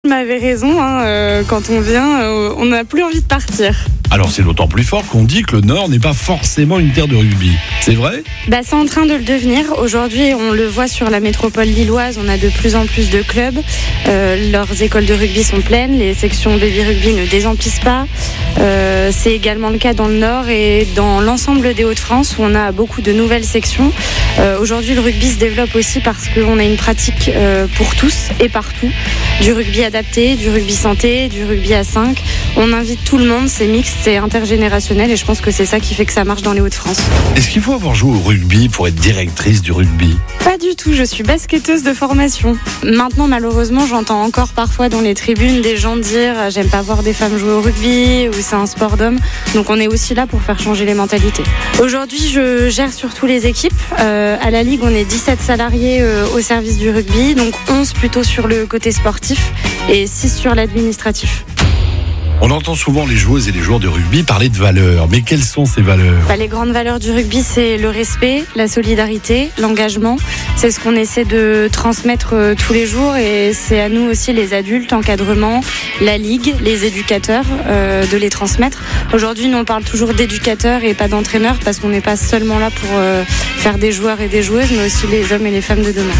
m'avait raison, quand on vient, on n'a plus envie de partir. Alors c'est d'autant plus fort qu'on dit que le Nord n'est pas forcément une terre de rugby. C'est vrai ? C'est en train de le devenir. Aujourd'hui, on le voit sur la métropole lilloise, on a de plus en plus de clubs. Leurs écoles de rugby sont pleines, les sections baby rugby ne désemplissent pas. C'est également le cas dans le Nord et dans l'ensemble des Hauts-de-France où on a beaucoup de nouvelles sections. Aujourd'hui, le rugby se développe aussi parce qu'on a une pratique pour tous et partout. Du rugby adapté, du rugby santé, du rugby à 5. On invite tout le monde, c'est mixte, c'est intergénérationnel et je pense que c'est ça qui fait que ça marche dans les Hauts-de-France. Est-ce qu'il faut avoir joué au rugby pour être directrice du rugby ? Pas du tout, je suis basketteuse de formation. Maintenant, malheureusement, j'entends encore parfois dans les tribunes des gens dire « j'aime pas voir des femmes jouer au rugby » ou « c'est un sport d'homme ». Donc on est aussi là pour faire changer les mentalités. Aujourd'hui, je gère surtout les équipes. À la Ligue, on est 17 salariés au service du rugby, donc 11 plutôt sur le côté sportif et 6 sur l'administratif. On entend souvent les joueuses et les joueurs de rugby parler de valeurs, mais quelles sont ces valeurs ? Les grandes valeurs du rugby, c'est le respect, la solidarité, l'engagement. C'est ce qu'on essaie de transmettre tous les jours et c'est à nous aussi, les adultes, encadrement, la ligue, les éducateurs, de les transmettre. Aujourd'hui, nous on parle toujours d'éducateurs et pas d'entraîneurs parce qu'on n'est pas seulement là pour faire des joueurs et des joueuses, mais aussi les hommes et les femmes de demain.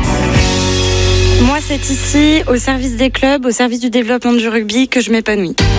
Moi, c'est ici, au service des clubs, au service du développement du rugby, que je m'épanouis.